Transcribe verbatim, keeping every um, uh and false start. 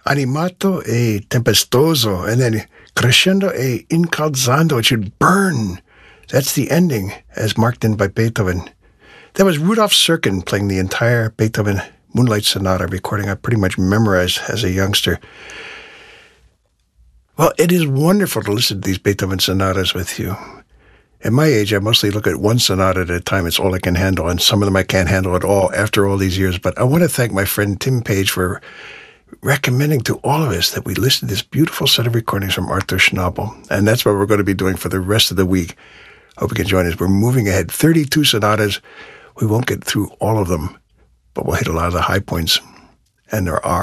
animato e tempestoso, and then crescendo e incalzando. It should burn. That's the ending, as marked in by Beethoven. That was Rudolf Serkin playing the entire Beethoven Moonlight Sonata, recording I pretty much memorized as a youngster. Well, it is wonderful to listen to these Beethoven sonatas with you. At my age, I mostly look at one sonata at a time. It's all I can handle, and some of them I can't handle at all after all these years. But I want to thank my friend Tim Page for recommending to all of us that we listen to this beautiful set of recordings from Arthur Schnabel. And that's what we're going to be doing for the rest of the week. Hope you can join us. We're moving ahead. thirty-two sonatas. We won't get through all of them, but we'll hit a lot of the high points. And there are